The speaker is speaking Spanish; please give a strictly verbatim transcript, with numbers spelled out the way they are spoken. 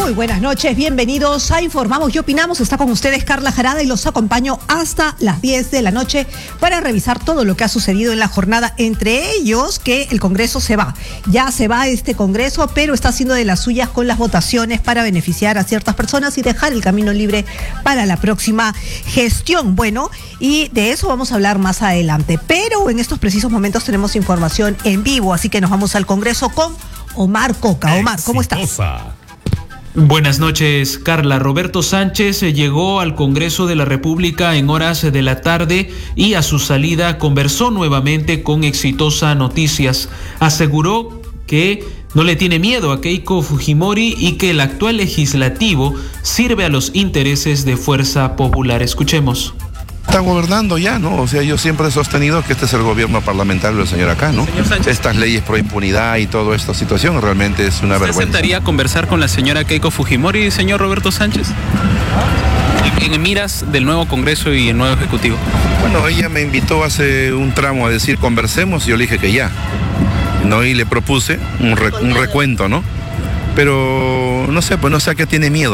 Muy buenas noches, bienvenidos a Informamos y Opinamos. Está con ustedes Carla Jarada y los acompaño hasta las diez de la noche para revisar todo lo que ha sucedido en la jornada, entre ellos que el Congreso se va. Ya se va este Congreso, pero está haciendo de las suyas con las votaciones para beneficiar a ciertas personas y dejar el camino libre para la próxima gestión. Bueno, y de eso vamos a hablar más adelante, pero en estos precisos momentos tenemos información en vivo, así que nos vamos al Congreso con Omar Coca. Omar, ¿cómo estás? Buenas noches, Carla. Roberto Sánchez llegó al Congreso de la República en horas de la tarde y a su salida conversó nuevamente con Exitosa Noticias. Aseguró que no le tiene miedo a Keiko Fujimori y que el actual legislativo sirve a los intereses de Fuerza Popular. Escuchemos. Está gobernando ya, ¿no? O sea, yo siempre he sostenido que este es el gobierno parlamentario del señor acá, ¿no? Señor Sánchez, estas leyes pro impunidad y toda esta situación realmente es una ¿usted vergüenza. aceptaría conversar con la señora Keiko Fujimori, señor Roberto Sánchez? En miras del nuevo Congreso y el nuevo Ejecutivo. Bueno, ella me invitó hace un tramo a decir conversemos y yo le dije que ya, ¿no? Y le propuse un, re- un recuento, ¿no? Pero no sé, pues no sé a qué tiene miedo.